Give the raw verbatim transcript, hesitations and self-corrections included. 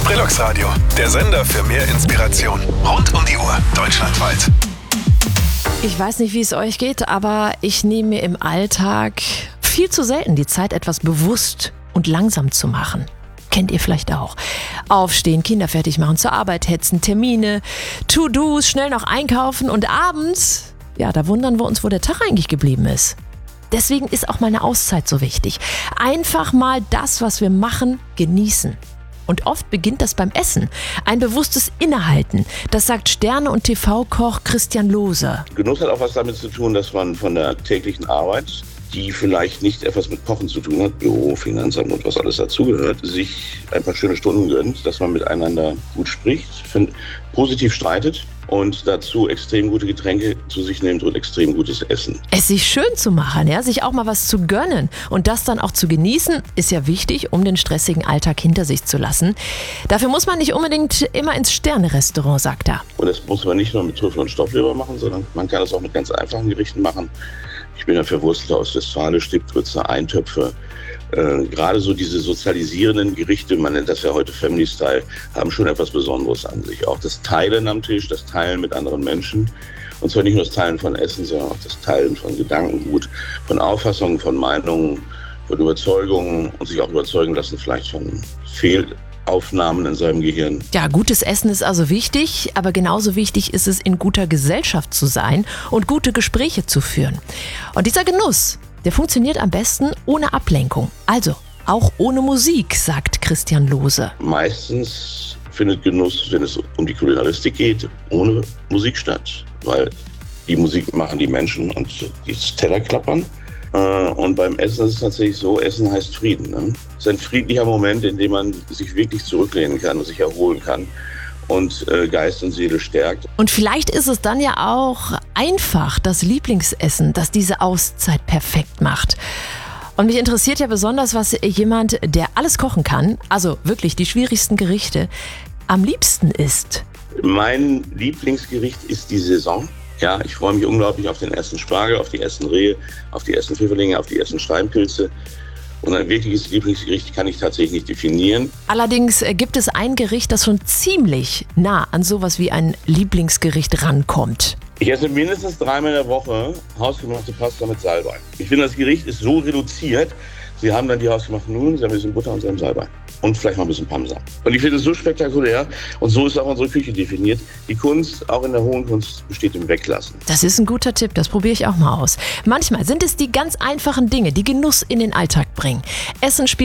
Trilux Radio, der Sender für mehr Inspiration. Rund um die Uhr, deutschlandweit. Ich weiß nicht, wie es euch geht, aber ich nehme mir im Alltag viel zu selten die Zeit, etwas bewusst und langsam zu machen. Kennt ihr vielleicht auch. Aufstehen, Kinder fertig machen, zur Arbeit hetzen, Termine, To-Dos, schnell noch einkaufen und abends, ja, da wundern wir uns, wo der Tag eigentlich geblieben ist. Deswegen ist auch mal eine Auszeit so wichtig. Einfach mal das, was wir machen, genießen. Und oft beginnt das beim Essen. Ein bewusstes Innehalten. Das sagt Sterne- und T V-Koch Christian Lohse. Genuss hat auch was damit zu tun, dass man von der täglichen Arbeit, die vielleicht nicht etwas mit Kochen zu tun hat, Büro, Finanzamt und was alles dazugehört, sich ein paar schöne Stunden gönnt, dass man miteinander gut spricht, positiv streitet und dazu extrem gute Getränke zu sich nimmt und extrem gutes Essen. Es sich schön zu machen, ja, sich auch mal was zu gönnen und das dann auch zu genießen, ist ja wichtig, um den stressigen Alltag hinter sich zu lassen. Dafür muss man nicht unbedingt immer ins Sterne-Restaurant, sagt er. Und das muss man nicht nur mit Trüffel und Stoffleber machen, sondern man kann das auch mit ganz einfachen Gerichten machen. Ich bin ja Verwurstler aus Westfalen, Stippgrütze, Eintöpfe. Äh, gerade so diese sozialisierenden Gerichte, man nennt das ja heute Family Style, haben schon etwas Besonderes an sich. Auch das Teilen am Tisch, das Teilen mit anderen Menschen. Und zwar nicht nur das Teilen von Essen, sondern auch das Teilen von Gedankengut, von Auffassungen, von Meinungen, von Überzeugungen und sich auch überzeugen lassen vielleicht von Fehlaufnahmen in seinem Gehirn. Ja, gutes Essen ist also wichtig, aber genauso wichtig ist es, in guter Gesellschaft zu sein und gute Gespräche zu führen. Und dieser Genuss, der funktioniert am besten ohne Ablenkung. Also auch ohne Musik, sagt Christian Lohse. Meistens findet Genuss, wenn es um die Kulinaristik geht, ohne Musik statt. Weil die Musik machen die Menschen und die Teller klappern. Und beim Essen ist es tatsächlich so, Essen heißt Frieden. Ne? Es ist ein friedlicher Moment, in dem man sich wirklich zurücklehnen kann und sich erholen kann und äh, Geist und Seele stärkt. Und vielleicht ist es dann ja auch einfach das Lieblingsessen, das diese Auszeit perfekt macht. Und mich interessiert ja besonders, was jemand, der alles kochen kann, also wirklich die schwierigsten Gerichte, am liebsten isst. Mein Lieblingsgericht ist die Saison. Ja, ich freue mich unglaublich auf den ersten Spargel, auf die ersten Rehe, auf die ersten Pfifferlinge, auf die ersten Steinpilze. Und ein wirkliches Lieblingsgericht kann ich tatsächlich nicht definieren. Allerdings gibt es ein Gericht, das schon ziemlich nah an sowas wie ein Lieblingsgericht rankommt. Ich esse mindestens dreimal in der Woche hausgemachte Pasta mit Salbei. Ich finde, das Gericht ist so reduziert. Sie haben dann die hausgemachten Nudeln, Sie haben ein bisschen Butter und Sie haben Salbei. Und vielleicht mal ein bisschen Parmesan. Und ich finde es so spektakulär. Und so ist auch unsere Küche definiert. Die Kunst, auch in der hohen Kunst, besteht im Weglassen. Das ist ein guter Tipp, das probiere ich auch mal aus. Manchmal sind es die ganz einfachen Dinge, die Genuss in den Alltag bringen. Essen spielt